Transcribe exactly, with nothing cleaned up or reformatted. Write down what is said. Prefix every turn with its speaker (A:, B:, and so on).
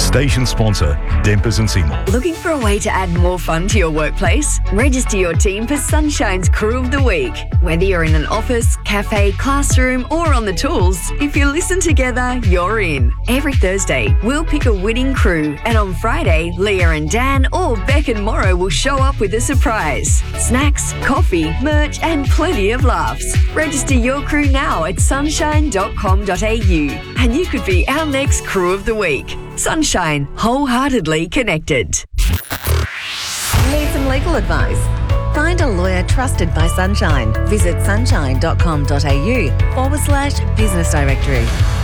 A: Station sponsor, Dempers and Seymour.
B: Looking for a way to add more fun to your workplace? Register your team for Sunshine's Crew of the Week. Whether you're in an office, cafe, classroom or on the tools, if you listen together, you're in. Every Thursday, we'll pick a winning crew, and on Friday, Leah and Dan or Beck and Morrow will show up with a surprise. Snacks, coffee, merch and plenty of laughs. Register your crew now at sunshine dot com dot a u and you could be our next Crew of the Week. Sunshine, wholeheartedly connected.
C: Need some legal advice? Find a lawyer trusted by Sunshine. Visit sunshine dot com dot a u forward slash business directory.